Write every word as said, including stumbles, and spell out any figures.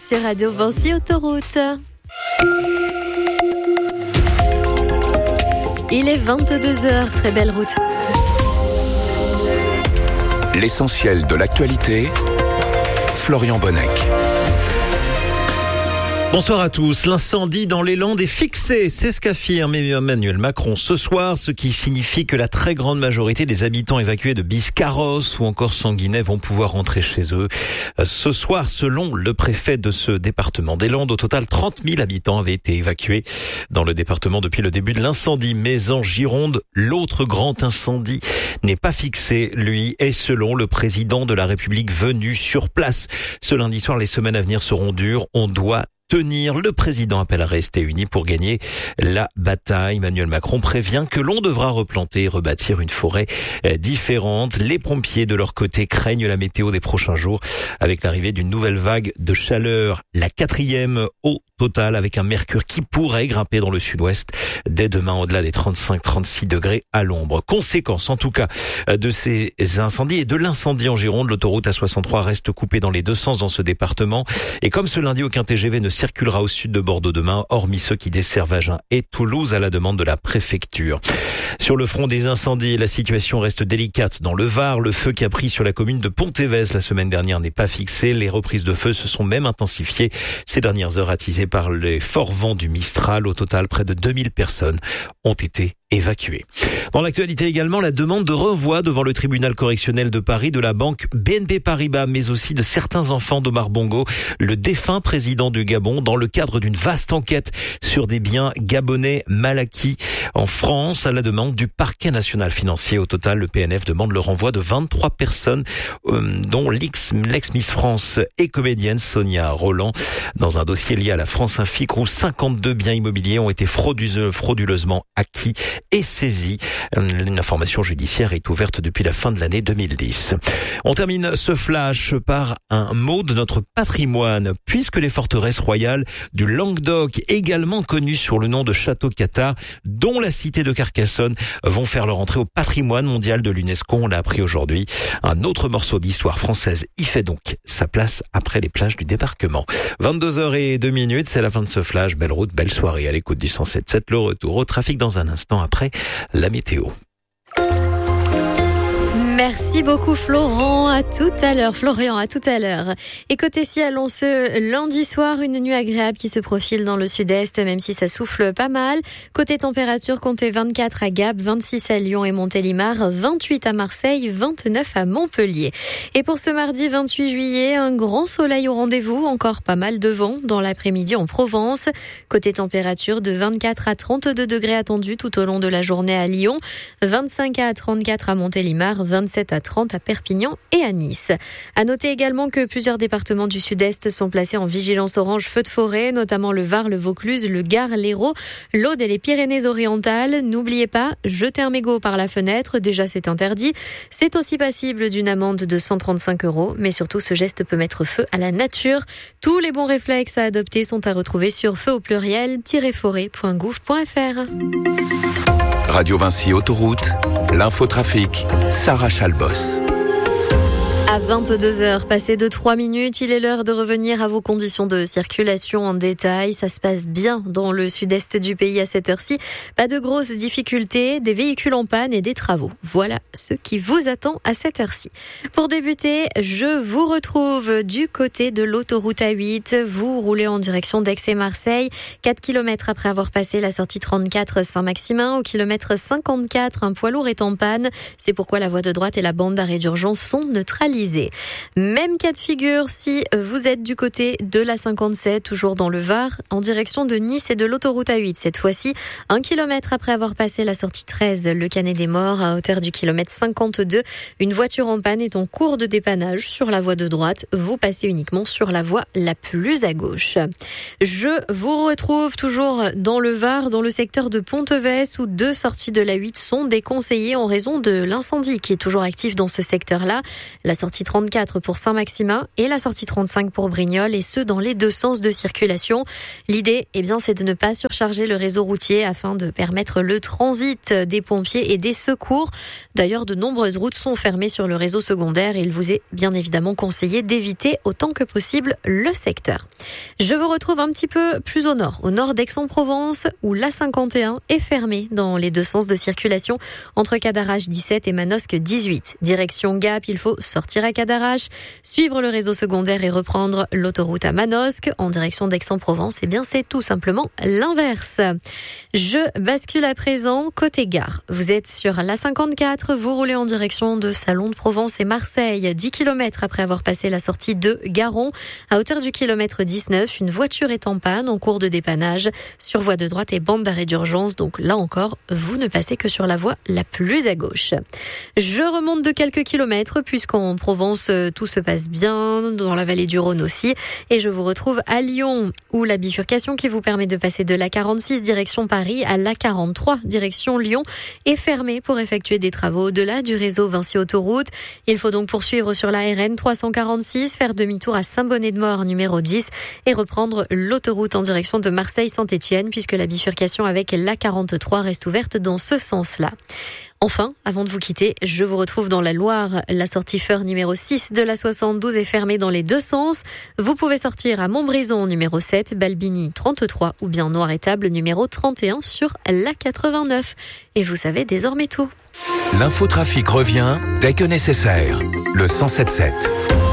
sur Radio Vancy Autoroute. Il est vingt-deux heures, très belle route. L'essentiel de l'actualité, Florian Bonnec. Bonsoir à tous. L'incendie dans les Landes est fixé, c'est ce qu'affirme Emmanuel Macron ce soir, ce qui signifie que la très grande majorité des habitants évacués de Biscarrosse ou encore Sanguinet vont pouvoir rentrer chez eux. Ce soir, selon le préfet de ce département des Landes, au total trente mille habitants avaient été évacués dans le département depuis le début de l'incendie. Mais en Gironde, l'autre grand incendie n'est pas fixé, lui, et selon le président de la République venu sur place. Ce lundi soir, les semaines à venir seront dures. On doit tenir. Le président appelle à rester unis pour gagner la bataille. Emmanuel Macron prévient que l'on devra replanter et rebâtir une forêt différente. Les pompiers, de leur côté, craignent la météo des prochains jours avec l'arrivée d'une nouvelle vague de chaleur, la quatrième au total, avec un mercure qui pourrait grimper dans le sud-ouest dès demain au-delà des trente-cinq à trente-six degrés à l'ombre. Conséquence, en tout cas, de ces incendies et de l'incendie en Gironde, l'autoroute A soixante-trois reste coupée dans les deux sens dans ce département. Et comme ce lundi, aucun T G V ne circulera au sud de Bordeaux demain, hormis ceux qui desservent Agen et Toulouse à la demande de la préfecture. Sur le front des incendies, la situation reste délicate dans le Var. Le feu qui a pris sur la commune de Pontévez la semaine dernière n'est pas fixé. Les reprises de feu se sont même intensifiées ces dernières heures, attisées par les forts vents du Mistral. Au total, près de deux mille personnes ont été évacuées. Dans l'actualité également, la demande de renvoi devant le tribunal correctionnel de Paris de la banque B N P Paribas, mais aussi de certains enfants d'Omar Bongo, le défunt président du Gabon, dans le cadre d'une vaste enquête sur des biens gabonais mal acquis en France, à la demande du parquet national financier. Au total, le P N F demande le renvoi de vingt-trois personnes, euh, dont l'ex, l'ex-Miss France et comédienne Sonia Roland, dans un dossier lié à la France Infic où cinquante-deux biens immobiliers ont été frauduleusement acquis et saisis. Une information judiciaire est ouverte depuis la fin de l'année deux mille dix. On termine ce flash par un mot de notre patrimoine, puisque les forteresses royales du Languedoc, également connues sur le nom de Château Cathard, dont la cité de Carcassonne, vont faire leur entrée au patrimoine mondial de l'UNESCO. On l'a appris aujourd'hui. Un autre morceau d'histoire française y fait donc sa place après les plages du débarquement. vingt-deux heures zéro deux minutes, c'est la fin de ce flash. Belle route, belle soirée à l'écoute du cent sept sept. Le retour au trafic dans un instant après la météo. Merci beaucoup Florent, à tout à l'heure, Florian, à tout à l'heure. Et côté ciel, on se lundi soir, une nuit agréable qui se profile dans le sud-est, même si ça souffle pas mal. Côté température, comptez vingt-quatre à Gap, vingt-six à Lyon et Montélimar, vingt-huit à Marseille, vingt-neuf à Montpellier. Et pour ce mardi vingt-huit juillet, un grand soleil au rendez-vous, encore pas mal de vent dans l'après-midi en Provence. Côté température, de vingt-quatre à trente-deux degrés attendus tout au long de la journée à Lyon, vingt-cinq à trente-quatre à Montélimar, vingt-sept à trente à Perpignan et à Nice. À noter également que plusieurs départements du sud-est sont placés en vigilance orange feu de forêt, notamment le Var, le Vaucluse, le Gard, l'Hérault, l'Aude et les Pyrénées-Orientales. N'oubliez pas, jeter un mégot par la fenêtre, déjà c'est interdit. C'est aussi passible d'une amende de cent trente-cinq euros, mais surtout ce geste peut mettre feu à la nature. Tous les bons réflexes à adopter sont à retrouver sur feu au pluriel-forêt point gouv point f r. Radio Vancy Autoroute, l'infotrafic, Sarah Chalbos. À vingt-deux heures, passé de trois minutes, il est l'heure de revenir à vos conditions de circulation en détail. Ça se passe bien dans le sud-est du pays à cette heure-ci. Pas de grosses difficultés, des véhicules en panne et des travaux. Voilà ce qui vous attend à cette heure-ci. Pour débuter, je vous retrouve du côté de l'autoroute A huit. Vous roulez en direction d'Aix et Marseille. quatre kilomètres après avoir passé la sortie trente-quatre Saint-Maximin. Au kilomètre cinquante-quatre, un poids lourd est en panne. C'est pourquoi la voie de droite et la bande d'arrêt d'urgence sont neutralisées. Même cas de figure si vous êtes du côté de la cinquante-sept, toujours dans le Var, en direction de Nice et de l'autoroute A huit. Cette fois-ci, un kilomètre après avoir passé la sortie treize, le Canet des Morts, à hauteur du kilomètre cinquante-deux, une voiture en panne est en cours de dépannage sur la voie de droite. Vous passez uniquement sur la voie la plus à gauche. Je vous retrouve toujours dans le Var, dans le secteur de Pontévez, où deux sorties de l'A huit sont déconseillées en raison de l'incendie qui est toujours actif dans ce secteur-là. La sortie sortie trente-quatre pour Saint-Maximin et la sortie trente-cinq pour Brignoles, et ce dans les deux sens de circulation. L'idée, eh bien, c'est de ne pas surcharger le réseau routier afin de permettre le transit des pompiers et des secours. D'ailleurs, de nombreuses routes sont fermées sur le réseau secondaire et il vous est bien évidemment conseillé d'éviter autant que possible le secteur. Je vous retrouve un petit peu plus au nord, au nord d'Aix-en-Provence, où l'A cinquante et un est fermée dans les deux sens de circulation entre Cadarache dix-sept et Manosque dix-huit. Direction Gap, il faut sortir à Cadarache, suivre le réseau secondaire et reprendre l'autoroute à Manosque en direction d'Aix-en-Provence. Eh bien, c'est tout simplement l'inverse. Je bascule à présent côté gare. Vous êtes sur l'A cinquante-quatre, vous roulez en direction de Salon de Provence et Marseille, dix kilomètres après avoir passé la sortie de Garon. À hauteur du kilomètre dix-neuf, une voiture est en panne en cours de dépannage sur voie de droite et bande d'arrêt d'urgence. Donc là encore, vous ne passez que sur la voie la plus à gauche. Je remonte de quelques kilomètres puisqu'en Provence, tout se passe bien, dans la vallée du Rhône aussi. Et je vous retrouve à Lyon, où la bifurcation qui vous permet de passer de l'A quarante-six direction Paris à l'A quarante-trois direction Lyon est fermée pour effectuer des travaux au-delà du réseau Vinci Autoroute. Il faut donc poursuivre sur la R N trois cent quarante-six, faire demi-tour à Saint-Bonnet-de-Mort numéro dix et reprendre l'autoroute en direction de Marseille-Saint-Étienne puisque la bifurcation avec l'A quarante-trois reste ouverte dans ce sens-là. Enfin, avant de vous quitter, je vous retrouve dans la Loire. La sortie Feur numéro six de la soixante-douze est fermée dans les deux sens. Vous pouvez sortir à Montbrison numéro sept, Balbini trente-trois ou bien Noir-Étable numéro trente et un sur l'A quatre-vingt-neuf. Et vous savez désormais tout. L'infotrafic revient dès que nécessaire. Le cent sept sept.